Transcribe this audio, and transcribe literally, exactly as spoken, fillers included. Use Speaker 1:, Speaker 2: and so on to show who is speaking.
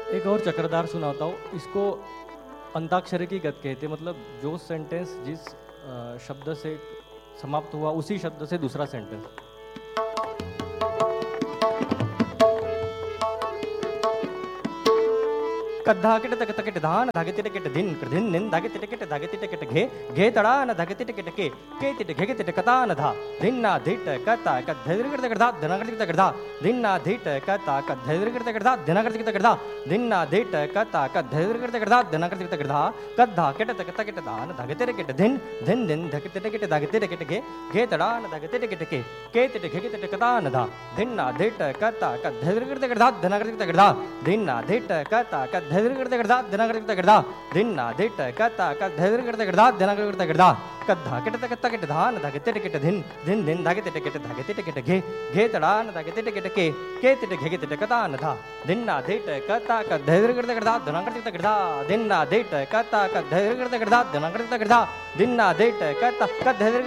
Speaker 1: एक और चक्रधार सुनाता हूँ। इसको अंताक्षरी की गत कहते, मतलब जो सेंटेंस जिस अ, शब्द से समाप्त हुआ उसी शब्द से दूसरा सेंटेंस। कद्धा किट तक तकिट धान धागे तिट किट धिन कृधिन निन धागे तिट किट धागे तिट किट घे घे तड़ा न धागे तिट किट के के तिट घे तिट कता न धा धिन्ना धिट कता कद धैर्य करते करता धना करते करता करता धिन्ना धिट कता कद धैर्य करते करता धना करते करता करता धिन्ना धिट कता कद धैर्य करते करता धना करते करता करता कद्धा किट तक तकिट धान धागे तिट किट धिन धिन धिन धागे तिट किट धागे तिट किट घे घे तड़ा न धागे तिट किट के के तिट घे तिट कता न धा धिन्ना धिट कता कद धैर्य करते करता धना करते करता करता धिन्ना धिट कता कद धैर्य करते करता धना करते करता धिन्ना धिट कता कद धैर्य करते करता धना करते करता कद्धा किट तक तकिट धान धागे तिट किट धिन धिन धिन धागे तिट किट धागे तिट किट घे घे तड़ा न धागे तिट किट के के तिट घे तिट कता न धा धिन्ना धिट कता कद धैर्य करते करता धना करते करता धिन्ना धिट कता कद धैर्य करते करता धना करते करता धिन्ना धिट कता कद धैर्य